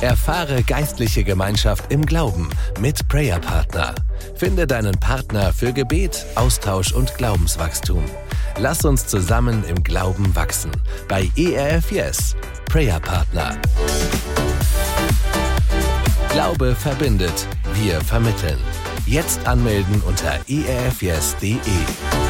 Erfahre geistliche Gemeinschaft im Glauben mit Prayer Partner. Finde deinen Partner für Gebet, Austausch und Glaubenswachstum. Lass uns zusammen im Glauben wachsen. Bei ERF Yes, Prayer Partner. Glaube verbindet, wir vermitteln. Jetzt anmelden unter erfyes.de.